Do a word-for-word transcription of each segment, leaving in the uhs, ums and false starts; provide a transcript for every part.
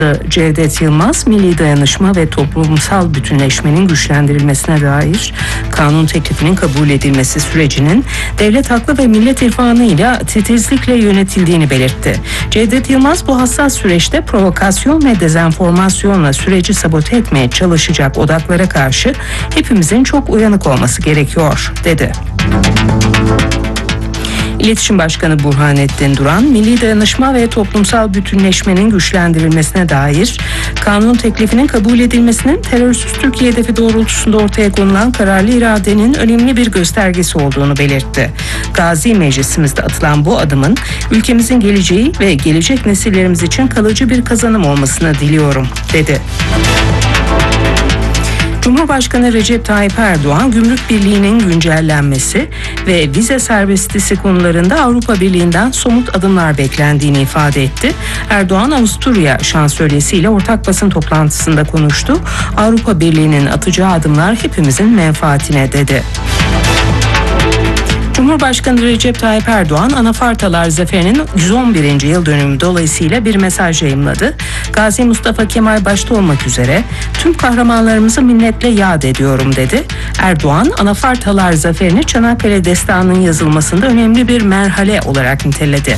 Cevdet Yılmaz, milli dayanışma ve toplumsal bütünleşmenin güçlendirilmesine dair kanun teklifinin kabul edilmesi sürecinin devlet haklı ve millet irfanıyla titizlikle yönetildiğini belirtti. Cevdet Yılmaz, bu hassas süreçte provokasyon ve dezenformasyonla süreci sabote etmeye çalışacak odaklara karşı hepimizin çok uyanık olması gerekiyor, dedi. İletişim Başkanı Burhanettin Duran, milli dayanışma ve toplumsal bütünleşmenin güçlendirilmesine dair kanun teklifinin kabul edilmesinin terörsüz Türkiye hedefi doğrultusunda ortaya konulan kararlı iradenin önemli bir göstergesi olduğunu belirtti. Gazi Meclisimizde atılan bu adımın ülkemizin geleceği ve gelecek nesillerimiz için kalıcı bir kazanım olmasını diliyorum, dedi. Cumhurbaşkanı Recep Tayyip Erdoğan, Gümrük Birliği'nin güncellenmesi ve vize serbestisi konularında Avrupa Birliği'nden somut adımlar beklendiğini ifade etti. Erdoğan, Avusturya Şansölyesi ile ortak basın toplantısında konuştu. Avrupa Birliği'nin atacağı adımlar hepimizin menfaatine, dedi. Cumhurbaşkanı Recep Tayyip Erdoğan, Anafartalar Zaferi'nin yüz on birinci yıl dönümü dolayısıyla bir mesaj yayımladı. Gazi Mustafa Kemal başta olmak üzere tüm kahramanlarımızı minnetle yad ediyorum, dedi. Erdoğan, Anafartalar Zaferi'ni Çanakkale Destanı'nın yazılmasında önemli bir merhale olarak niteledi.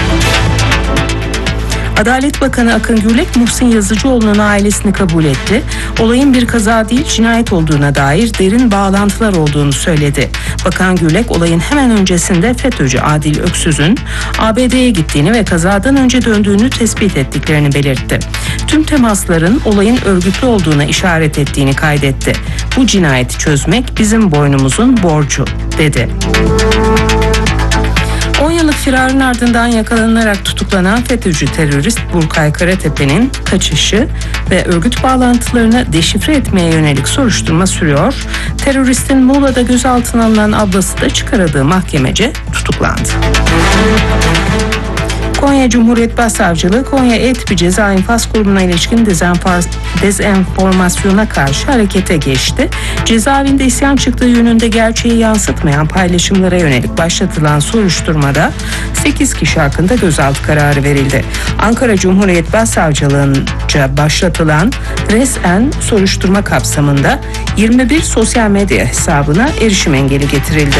Adalet Bakanı Akın Gürlek, Muhsin Yazıcıoğlu'nun ailesini kabul etti. Olayın bir kaza değil, cinayet olduğuna dair derin bağlantılar olduğunu söyledi. Bakan Gürlek, olayın hemen öncesinde FETÖ'cü Adil Öksüz'ün A B D'ye gittiğini ve kazadan önce döndüğünü tespit ettiklerini belirtti. Tüm temasların olayın örgütlü olduğuna işaret ettiğini kaydetti. Bu cinayeti çözmek bizim boynumuzun borcu, dedi. on yıllık firarın ardından yakalanarak tutuklanan FETÖ'cü terörist Burkay Karatepe'nin kaçışı ve örgüt bağlantılarını deşifre etmeye yönelik soruşturma sürüyor. Teröristin Muğla'da gözaltına alınan ablası da çıkarıldığı mahkemece tutuklandı. Konya Cumhuriyet Başsavcılığı, Konya E-Tipi Ceza İnfaz Kurumu'na ilişkin dezenformasyona karşı harekete geçti. Cezaevinde isyan çıktığı yönünde gerçeği yansıtmayan paylaşımlara yönelik başlatılan soruşturmada sekiz kişi hakkında gözaltı kararı verildi. Ankara Cumhuriyet Başsavcılığı'nca başlatılan resmen soruşturma kapsamında yirmi bir sosyal medya hesabına erişim engeli getirildi.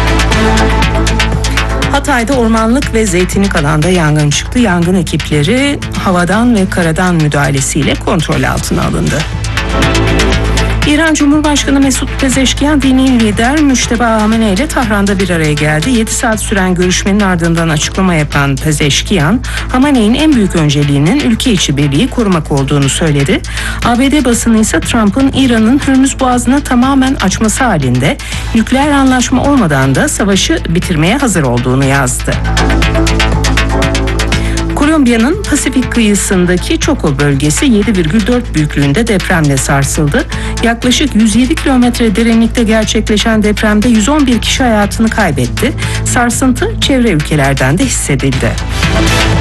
Hatay'da ormanlık ve zeytinlik alanda yangın çıktı. Yangın ekipleri havadan ve karadan müdahalesiyle kontrol altına alındı. İran Cumhurbaşkanı Mesut Pezeşkiyan, dini lider Müşteba Hamenei ile Tahran'da bir araya geldi. yedi saat süren görüşmenin ardından açıklama yapan Pezeşkiyan, Hamenei'nin en büyük önceliğinin ülke içi birliği korumak olduğunu söyledi. A B D basını ise Trump'ın İran'ın Hürmüz Boğazı'nı tamamen açması halinde nükleer anlaşma olmadan da savaşı bitirmeye hazır olduğunu yazdı. Kolombiya'nın Pasifik kıyısındaki Choco bölgesi yedi virgül dört büyüklüğünde depremle sarsıldı. Yaklaşık yüz yedi kilometre derinlikte gerçekleşen depremde yüz on bir kişi hayatını kaybetti. Sarsıntı çevre ülkelerden de hissedildi.